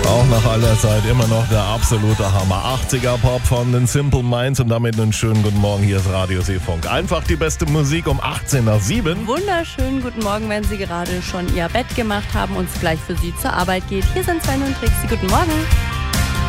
Auch nach aller Zeit immer noch der absolute Hammer. 80er Pop von den Simple Minds und damit einen schönen guten Morgen. Hier ist Radio Seefunk. Einfach die beste Musik um 18 nach 7. Wunderschönen guten Morgen, wenn Sie gerade schon Ihr Bett gemacht haben und es gleich für Sie zur Arbeit geht. Hier sind Sven und Trixie. Guten Morgen.